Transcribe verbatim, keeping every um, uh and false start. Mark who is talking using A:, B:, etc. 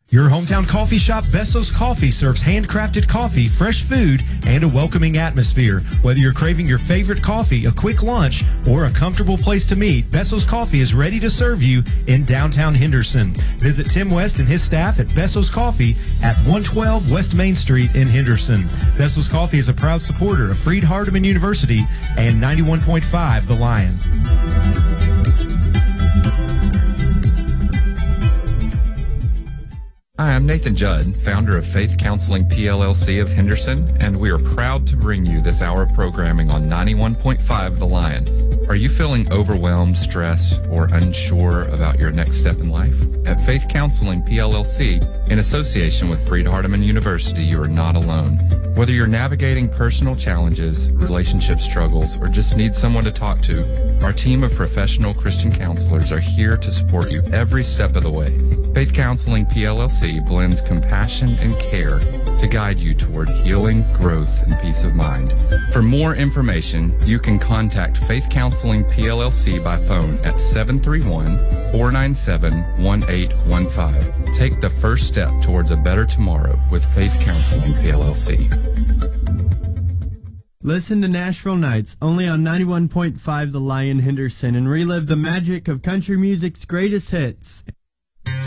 A: Your hometown coffee shop, Besso's Coffee, serves handcrafted coffee, fresh food, and a welcoming atmosphere. Whether you're craving your favorite coffee, a quick lunch, or a comfortable place to meet, Besso's Coffee is ready to serve you in downtown Henderson. Visit Tim West and his staff at Besso's Coffee at one twelve West Main Street in Henderson. Besso's Coffee is a proud supporter of Freed-Hardeman University and ninety-one point five The Lion.
B: Hi, I'm Nathan Judd, founder of Faith Counseling P L L C of Henderson, and we are proud to bring you this hour of programming on ninety-one point five The Lion. Are you feeling overwhelmed, stressed, or unsure about your next step in life? At Faith Counseling P L L C, in association with Freed-Hardeman University, you are not alone. Whether you're navigating personal challenges, relationship struggles, or just need someone to talk to, our team of professional Christian counselors are here to support you every step of the way. Faith Counseling P L L C blends compassion and care to guide you toward healing, growth, and peace of mind. For more information, you can contact Faith Counseling P L L C by phone at seven three one, four nine seven, one eight one five. Take the first step towards a better tomorrow with Faith Counseling P L L C.
C: Listen to Nashville Nights, only on ninety-one point five The Lion Henderson, and relive the magic of country music's greatest hits.